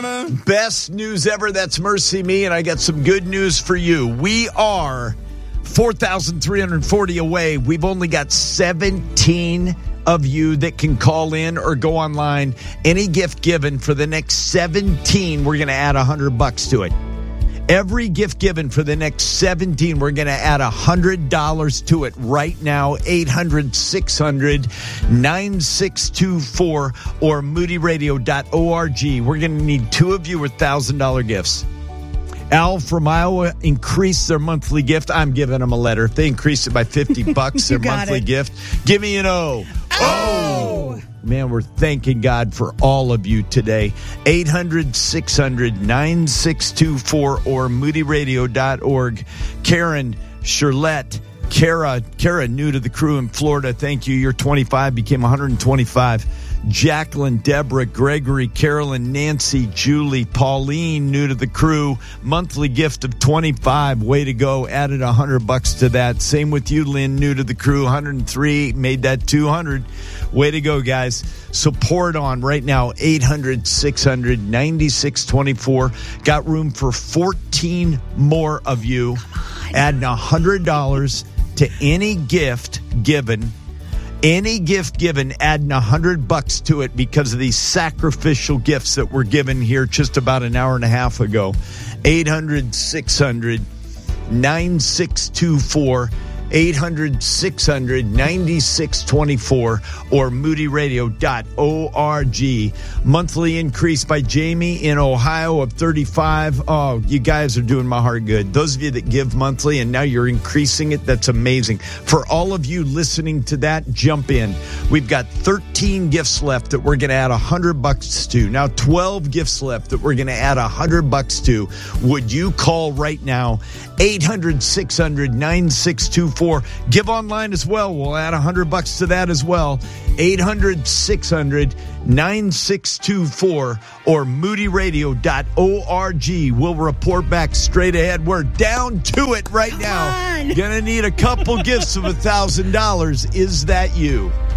Best news ever. That's Mercy Me, and I got some good news for you. We are 4,340 away. We've only got 17 of you that can call in or go online. Any gift given for the next 17, we're going to add $100 to it. Every gift given for the next 17, we're going to add $100 to it right now. 800-600-9624 or moodyradio.org. We're going to need two of you with $1,000 gifts. Al from Iowa increased their monthly gift. I'm giving them a letter. If they increase it by $50, their monthly gift, give me an O. Oh! Man, we're thanking God for all of you today. 800-600-9624 or moodyradio.org. Karen, Charlotte, Kara, new to the crew in Florida. Thank you. You're 25, became 125. Jacqueline, Deborah, Gregory, Carolyn, Nancy, Julie, Pauline, new to the crew. Monthly gift of 25. Way to go. Added $100 to that. Same with you, Lynn, new to the crew. 103, made that 200. Way to go, guys. Support on right now. 800-600-9624. Got room for 14 more of you. Adding $100 to any gift given. Any gift given, adding $100 to it because of these sacrificial gifts that were given here just about an hour and a half ago. 800-600-9624. 800-600-9624 or moodyradio.org. Monthly increase by Jamie in Ohio of 35. Oh, you guys are doing my heart good. Those of you that give monthly and now you're increasing it, that's amazing. For all of you listening to that, jump in. We've got 13 gifts left that we're going to add $100 to. Now 12 gifts left that we're going to add $100 to. Would you call right now? 800-600-9624. Give online as well. We'll add $100 to that as well. 800-600-9624 or moodyradio.org. We'll report back straight ahead. We're down to it right now. Gonna need a couple gifts of $1,000. Is that you?